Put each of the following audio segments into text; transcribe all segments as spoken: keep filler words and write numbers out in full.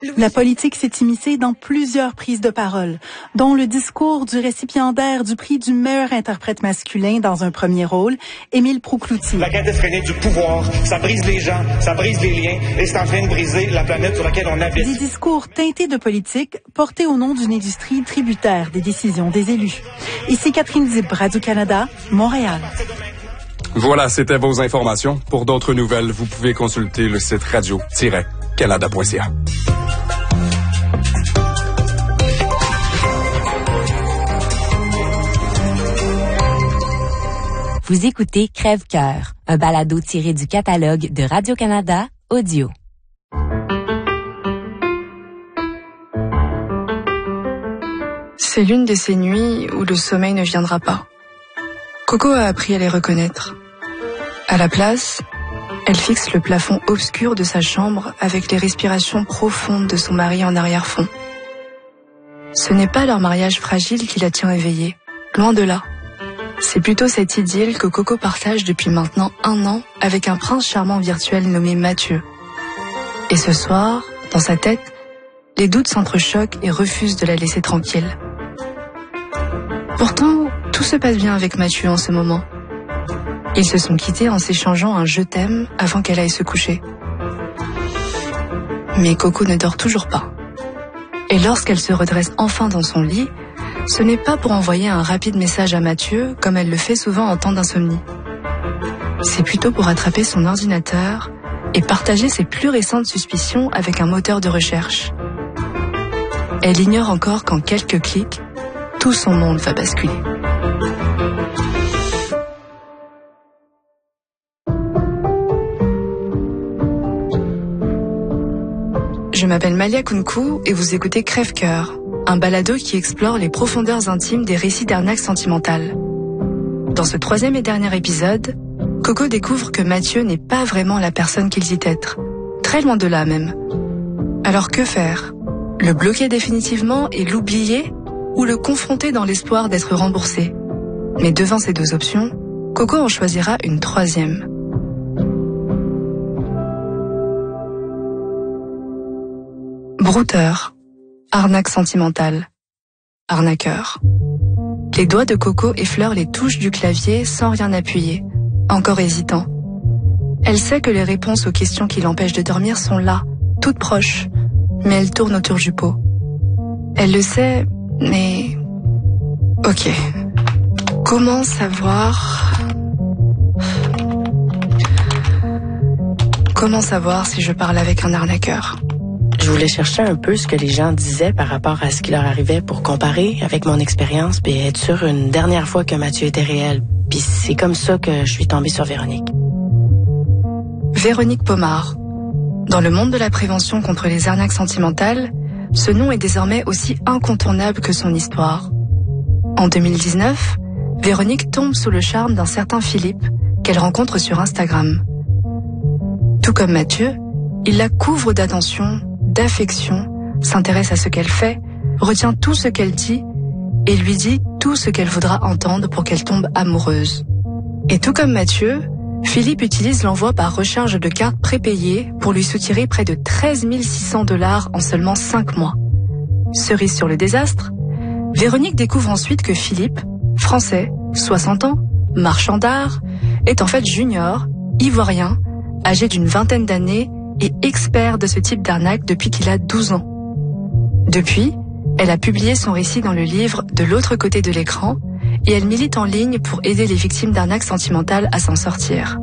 La politique s'est immiscée dans plusieurs prises de parole, dont le discours du récipiendaire du prix du meilleur interprète masculin dans un premier rôle, Émile Proucloutier. La quête effrénée du pouvoir, ça brise les gens, ça brise les liens, et c'est en train de briser la planète sur laquelle on habite. Des discours teintés de politique, portés au nom d'une industrie tributaire des décisions des élus. Ici Catherine Dib, Radio-Canada, Montréal. Voilà, c'était vos informations. Pour d'autres nouvelles, vous pouvez consulter le site radio tiret canada point c a. Vous écoutez Crève-Cœur, un balado tiré du catalogue de Radio-Canada Audio. C'est l'une de ces nuits où le sommeil ne viendra pas. Coco a appris à les reconnaître. À la place, elle fixe le plafond obscur de sa chambre avec les respirations profondes de son mari en arrière-fond. Ce n'est pas leur mariage fragile qui la tient éveillée, loin de là. C'est plutôt cette idylle que Coco partage depuis maintenant un an avec un prince charmant virtuel nommé Mathieu. Et ce soir, dans sa tête, les doutes s'entrechoquent et refusent de la laisser tranquille. Pourtant, tout se passe bien avec Mathieu en ce moment. Ils se sont quittés en s'échangeant un « je t'aime » avant qu'elle aille se coucher. Mais Coco ne dort toujours pas. Et lorsqu'elle se redresse enfin dans son lit, ce n'est pas pour envoyer un rapide message à Mathieu, comme elle le fait souvent en temps d'insomnie. C'est plutôt pour attraper son ordinateur et partager ses plus récentes suspicions avec un moteur de recherche. Elle ignore encore qu'en quelques clics, tout son monde va basculer. Je m'appelle Malia Kounkou et vous écoutez Crève-Cœur, un balado qui explore les profondeurs intimes des récits d'arnaques sentimentales. Dans ce troisième et dernier épisode, Coco découvre que Mathieu n'est pas vraiment la personne qu'il dit être, très loin de là même. Alors que faire ? Le bloquer définitivement et l'oublier, ou le confronter dans l'espoir d'être remboursé ? Mais devant ces deux options, Coco en choisira une troisième. Brouteur, arnaque sentimentale, arnaqueur. Les doigts de Coco effleurent les touches du clavier sans rien appuyer, encore hésitant. Elle sait que les réponses aux questions qui l'empêchent de dormir sont là, toutes proches, mais elle tourne autour du pot. Elle le sait, mais... Ok. Comment savoir... Comment savoir si je parle avec un arnaqueur ? Je voulais chercher un peu ce que les gens disaient par rapport à ce qui leur arrivait pour comparer avec mon expérience puis être sûre une dernière fois que Mathieu était réel. Puis c'est comme ça que je suis tombée sur Véronique. Véronique Pomard. Dans le monde de la prévention contre les arnaques sentimentales, ce nom est désormais aussi incontournable que son histoire. En deux mille dix-neuf, Véronique tombe sous le charme d'un certain Philippe qu'elle rencontre sur Instagram. Tout comme Mathieu, il la couvre d'attention, d'affection, s'intéresse à ce qu'elle fait, retient tout ce qu'elle dit et lui dit tout ce qu'elle voudra entendre pour qu'elle tombe amoureuse. Et tout comme Mathieu, Philippe utilise l'envoi par recharge de cartes prépayées pour lui soutirer près de treize mille six cents dollars en seulement cinq mois. Cerise sur le désastre, Véronique découvre ensuite que Philippe, français, soixante ans, marchand d'art, est en fait junior, ivoirien, âgé d'une vingtaine d'années et expert de ce type d'arnaque depuis qu'il a douze ans. Depuis, elle a publié son récit dans le livre « De l'autre côté de l'écran » et elle milite en ligne pour aider les victimes d'arnaques sentimentales à s'en sortir.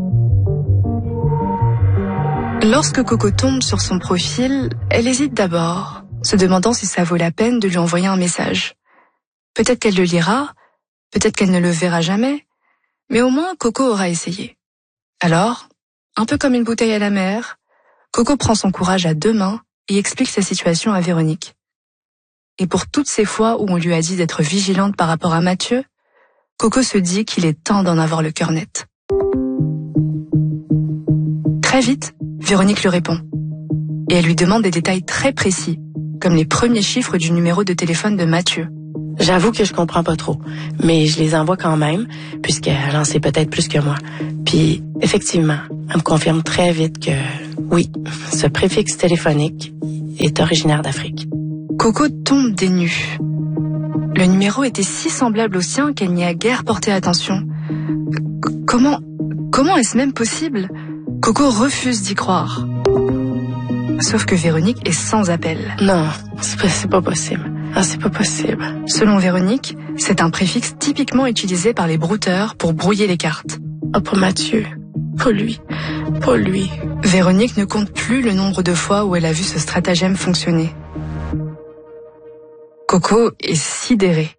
Lorsque Coco tombe sur son profil, elle hésite d'abord, se demandant si ça vaut la peine de lui envoyer un message. Peut-être qu'elle le lira, peut-être qu'elle ne le verra jamais, mais au moins Coco aura essayé. Alors, un peu comme une bouteille à la mer, Coco prend son courage à deux mains et explique sa situation à Véronique. Et pour toutes ces fois où on lui a dit d'être vigilante par rapport à Mathieu, Coco se dit qu'il est temps d'en avoir le cœur net. Très vite, Véronique lui répond. Et elle lui demande des détails très précis, comme les premiers chiffres du numéro de téléphone de Mathieu. J'avoue que je comprends pas trop, mais je les envoie quand même, puisqu'elle en sait peut-être plus que moi. Puis, effectivement, elle me confirme très vite que, oui, ce préfixe téléphonique, est originaire d'Afrique. Coco tombe des nues. Le numéro était si semblable au sien qu'elle n'y a guère porté attention. C- comment, comment est-ce même possible? Coco refuse d'y croire. Sauf que Véronique est sans appel. Non, c'est pas, c'est pas possible. Ah, c'est pas possible. Selon Véronique, c'est un préfixe typiquement utilisé par les brouteurs pour brouiller les cartes. Oh, pas Mathieu. Pas lui. Pas lui. Véronique ne compte plus le nombre de fois où elle a vu ce stratagème fonctionner. Coco est sidérée.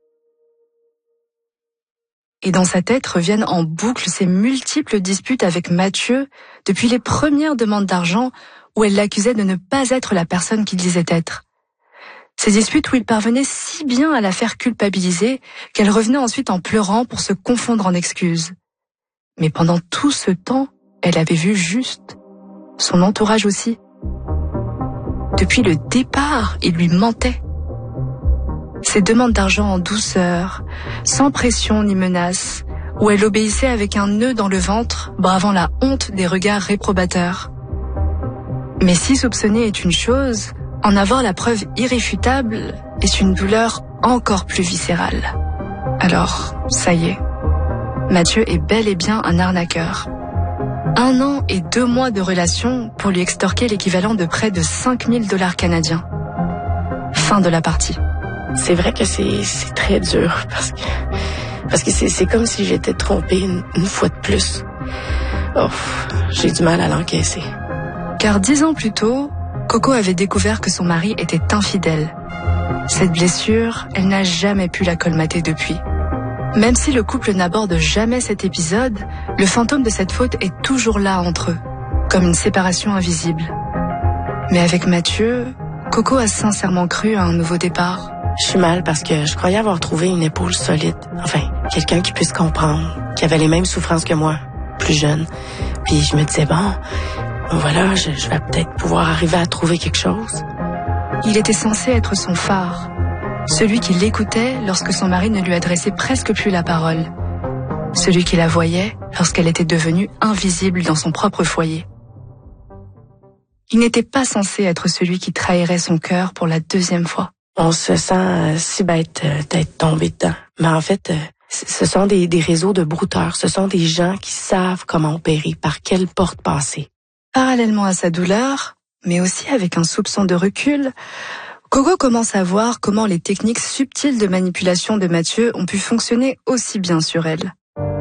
Et dans sa tête reviennent en boucle ces multiples disputes avec Mathieu depuis les premières demandes d'argent où elle l'accusait de ne pas être la personne qu'il disait être. Ces disputes où il parvenait si bien à la faire culpabiliser qu'elle revenait ensuite en pleurant pour se confondre en excuses. Mais pendant tout ce temps, elle avait vu juste. Son entourage aussi. Depuis le départ, il lui mentait. Ses demandes d'argent en douceur, sans pression ni menace, où elle obéissait avec un nœud dans le ventre, bravant la honte des regards réprobateurs. Mais si soupçonner est une chose, en avoir la preuve irréfutable est une douleur encore plus viscérale. Alors, ça y est, Mathieu est bel et bien un arnaqueur. Un an et deux mois de relation pour lui extorquer l'équivalent de près de cinq mille dollars canadiens. Fin de la partie. C'est vrai que c'est, c'est très dur parce que, parce que c'est, c'est comme si j'étais trompée une, une fois de plus. Oh, j'ai du mal à l'encaisser. Car dix ans plus tôt, Coco avait découvert que son mari était infidèle. Cette blessure, elle n'a jamais pu la colmater depuis. Même si le couple n'aborde jamais cet épisode, le fantôme de cette faute est toujours là entre eux, comme une séparation invisible. Mais avec Mathieu, Coco a sincèrement cru à un nouveau départ. Je suis mal parce que je croyais avoir trouvé une épaule solide. Enfin, quelqu'un qui puisse comprendre, qui avait les mêmes souffrances que moi, plus jeune. Puis je me disais, bon, voilà, je, je vais peut-être pouvoir arriver à trouver quelque chose. Il était censé être son phare, celui qui l'écoutait lorsque son mari ne lui adressait presque plus la parole, celui qui la voyait lorsqu'elle était devenue invisible dans son propre foyer. Il n'était pas censé être celui qui trahirait son cœur pour la deuxième fois. On se sent euh, si bête euh, d'être tombé dedans. Mais en fait, euh, ce sont des, des réseaux de brouteurs. Ce sont des gens qui savent comment opérer, par quelle porte passer. Parallèlement à sa douleur, mais aussi avec un soupçon de recul, Coco commence à voir comment les techniques subtiles de manipulation de Mathieu ont pu fonctionner aussi bien sur elle.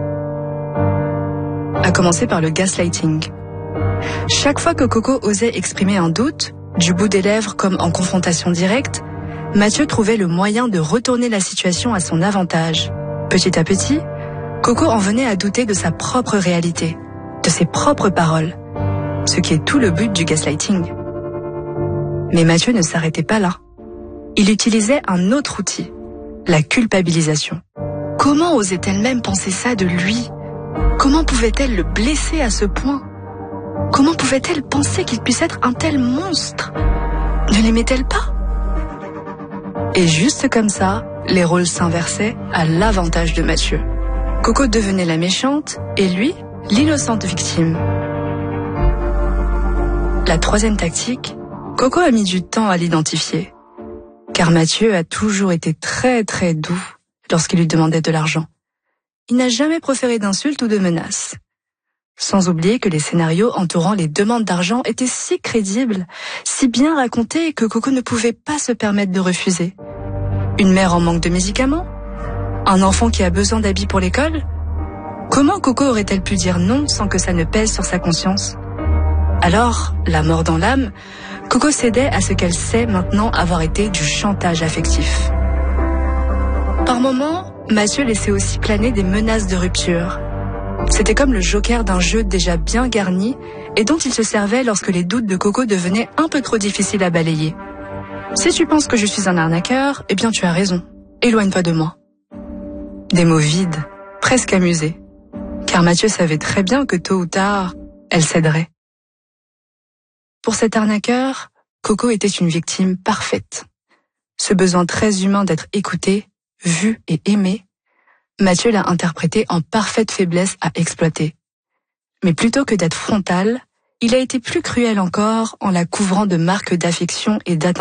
À commencer par le gaslighting. Chaque fois que Coco osait exprimer un doute, du bout des lèvres comme en confrontation directe, Mathieu trouvait le moyen de retourner la situation à son avantage. Petit à petit, Coco en venait à douter de sa propre réalité, de ses propres paroles, ce qui est tout le but du gaslighting. Mais Mathieu ne s'arrêtait pas là. Il utilisait un autre outil, la culpabilisation. Comment osait-elle même penser ça de lui? Comment pouvait-elle le blesser à ce point? Comment pouvait-elle penser qu'il puisse être un tel monstre? Ne l'aimait-elle pas? Et juste comme ça, les rôles s'inversaient à l'avantage de Mathieu. Coco devenait la méchante et lui, l'innocente victime. La troisième tactique, Coco a mis du temps à l'identifier, car Mathieu a toujours été très très doux lorsqu'il lui demandait de l'argent. Il n'a jamais proféré d'insultes ou de menaces. Sans oublier que les scénarios entourant les demandes d'argent étaient si crédibles, si bien racontés que Coco ne pouvait pas se permettre de refuser. Une mère en manque de médicaments? Un enfant qui a besoin d'habits pour l'école? Comment Coco aurait-elle pu dire non sans que ça ne pèse sur sa conscience? Alors, la mort dans l'âme, Coco cédait à ce qu'elle sait maintenant avoir été du chantage affectif. Par moments, Mathieu laissait aussi planer des menaces de rupture. C'était comme le joker d'un jeu déjà bien garni et dont il se servait lorsque les doutes de Coco devenaient un peu trop difficiles à balayer. Si tu penses que je suis un arnaqueur, eh bien tu as raison. Éloigne-toi de moi. Des mots vides, presque amusés. Car Mathieu savait très bien que tôt ou tard, elle céderait. Pour cet arnaqueur, Coco était une victime parfaite. Ce besoin très humain d'être écouté, vu et aimé, Mathieu l'a interprété en parfaite faiblesse à exploiter. Mais plutôt que d'être frontal, il a été plus cruel encore en la couvrant de marques d'affection et d'attention.